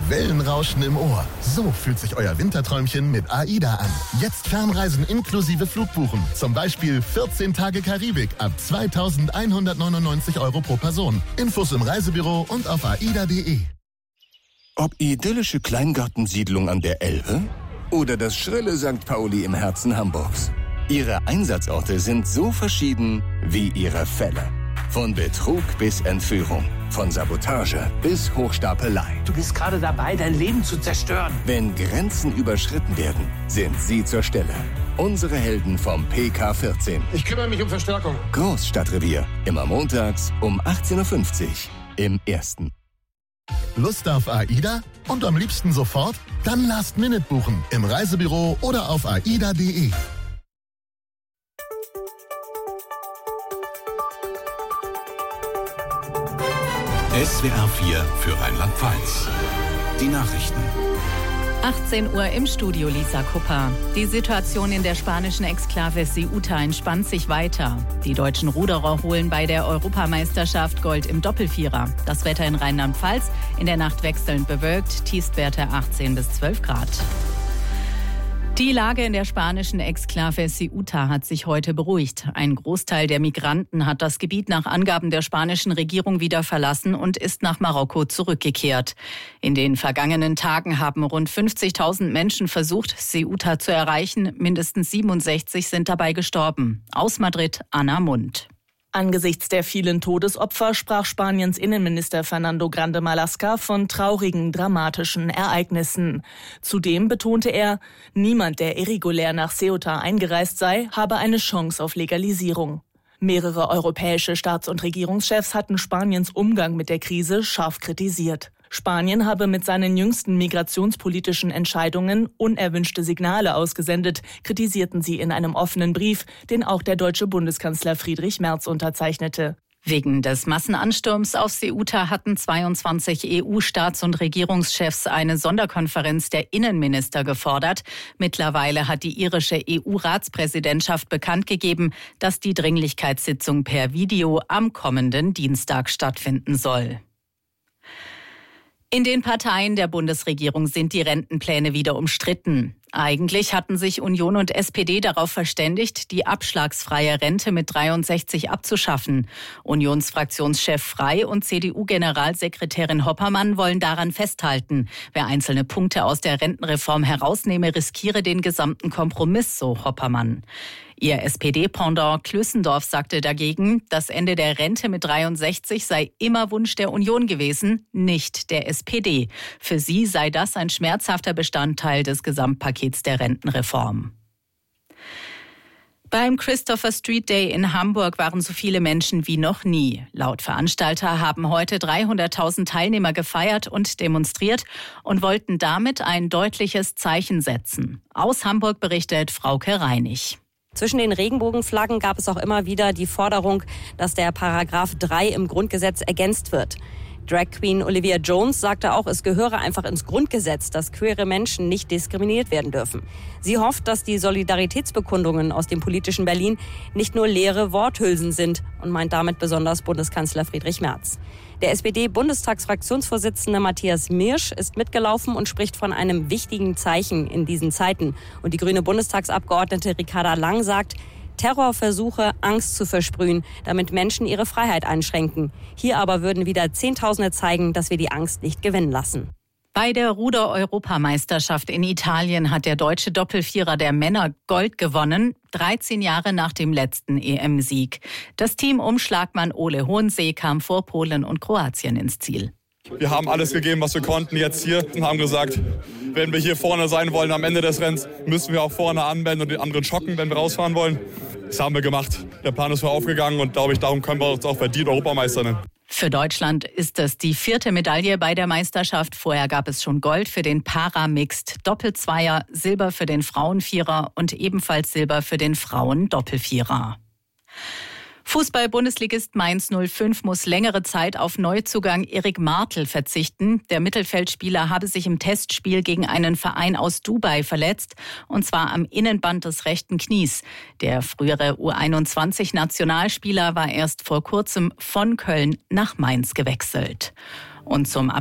Wellenrauschen im Ohr. So fühlt sich euer Winterträumchen mit AIDA an. Jetzt Fernreisen inklusive Flugbuchen. Zum Beispiel 14 Tage Karibik ab 2.199 € pro Person. Infos im Reisebüro und auf aida.de. Ob idyllische Kleingartensiedlung an der Elbe oder das schrille St. Pauli im Herzen Hamburgs. Ihre Einsatzorte sind so verschieden wie ihre Fälle. Von Betrug bis Entführung, von Sabotage bis Hochstapelei. Du bist gerade dabei, dein Leben zu zerstören. Wenn Grenzen überschritten werden, sind Sie zur Stelle. Unsere Helden vom PK14. Ich kümmere mich um Verstärkung. Großstadtrevier. Immer montags um 18.50 Uhr im Ersten. Lust auf AIDA? Und am liebsten sofort? Dann Last Minute buchen. Im Reisebüro oder auf aida.de. SWR 4 für Rheinland-Pfalz. Die Nachrichten. 18 Uhr im Studio, Lisa Kupper. Die Situation in der spanischen Exklave Ceuta entspannt sich weiter. Die deutschen Ruderer holen bei der Europameisterschaft Gold im Doppelvierer. Das Wetter in Rheinland-Pfalz in der Nacht wechselnd bewölkt, Tiefstwerte 18 bis 12 Grad. Die Lage in der spanischen Exklave Ceuta hat sich heute beruhigt. Ein Großteil der Migranten hat das Gebiet nach Angaben der spanischen Regierung wieder verlassen und ist nach Marokko zurückgekehrt. In den vergangenen Tagen haben rund 50.000 Menschen versucht, Ceuta zu erreichen. Mindestens 67 sind dabei gestorben. Aus Madrid, Anna Mund. Angesichts der vielen Todesopfer sprach Spaniens Innenminister Fernando Grande Marlaska von traurigen, dramatischen Ereignissen. Zudem betonte er, niemand, der irregulär nach Ceuta eingereist sei, habe eine Chance auf Legalisierung. Mehrere europäische Staats- und Regierungschefs hatten Spaniens Umgang mit der Krise scharf kritisiert. Spanien habe mit seinen jüngsten migrationspolitischen Entscheidungen unerwünschte Signale ausgesendet, kritisierten sie in einem offenen Brief, den auch der deutsche Bundeskanzler Friedrich Merz unterzeichnete. Wegen des Massenansturms auf Ceuta hatten 22 EU-Staats- und Regierungschefs eine Sonderkonferenz der Innenminister gefordert. Mittlerweile hat die irische EU-Ratspräsidentschaft bekannt gegeben, dass die Dringlichkeitssitzung per Video am kommenden Dienstag stattfinden soll. In den Parteien der Bundesregierung sind die Rentenpläne wieder umstritten. Eigentlich hatten sich Union und SPD darauf verständigt, die abschlagsfreie Rente mit 63 abzuschaffen. Unionsfraktionschef Frey und CDU-Generalsekretärin Hoppermann wollen daran festhalten. Wer einzelne Punkte aus der Rentenreform herausnehme, riskiere den gesamten Kompromiss, so Hoppermann. Ihr SPD-Pendant Klüssendorf sagte dagegen, das Ende der Rente mit 63 sei immer Wunsch der Union gewesen, nicht der SPD. Für sie sei das ein schmerzhafter Bestandteil des Gesamtpakets der Rentenreform. Beim Christopher Street Day in Hamburg waren so viele Menschen wie noch nie. Laut Veranstalter haben heute 300.000 Teilnehmer gefeiert und demonstriert und wollten damit ein deutliches Zeichen setzen. Aus Hamburg berichtet Frauke Reinig. Zwischen den Regenbogenflaggen gab es auch immer wieder die Forderung, dass der Paragraph 3 im Grundgesetz ergänzt wird. Drag Queen Olivia Jones sagte auch, es gehöre einfach ins Grundgesetz, dass queere Menschen nicht diskriminiert werden dürfen. Sie hofft, dass die Solidaritätsbekundungen aus dem politischen Berlin nicht nur leere Worthülsen sind und meint damit besonders Bundeskanzler Friedrich Merz. Der SPD-Bundestagsfraktionsvorsitzende Matthias Mirsch ist mitgelaufen und spricht von einem wichtigen Zeichen in diesen Zeiten. Und die grüne Bundestagsabgeordnete Ricarda Lang sagt, Terrorversuche, Angst zu versprühen, damit Menschen ihre Freiheit einschränken. Hier aber würden wieder Zehntausende zeigen, dass wir die Angst nicht gewinnen lassen. Bei der Ruder-Europameisterschaft in Italien hat der deutsche Doppelvierer der Männer Gold gewonnen, 13 Jahre nach dem letzten EM-Sieg. Das Team um Schlagmann Ole Hohensee kam vor Polen und Kroatien ins Ziel. Wir haben alles gegeben, was wir konnten jetzt hier und haben gesagt, wenn wir hier vorne sein wollen am Ende des Rennens, müssen wir auch vorne anmelden und den anderen schocken, wenn wir rausfahren wollen. Das haben wir gemacht. Der Plan ist aufgegangen und glaube ich, darum können wir uns auch verdient Europameister nennen. Für Deutschland ist es die 4. Medaille bei der Meisterschaft. Vorher gab es schon Gold für den Para-Mixed Doppelzweier, Silber für den Frauenvierer und ebenfalls Silber für den Frauen-Doppelvierer. Fußball-Bundesligist Mainz 05 muss längere Zeit auf Neuzugang Erik Martel verzichten. Der Mittelfeldspieler habe sich im Testspiel gegen einen Verein aus Dubai verletzt, und zwar am Innenband des rechten Knies. Der frühere U21-Nationalspieler war erst vor kurzem von Köln nach Mainz gewechselt. Und zum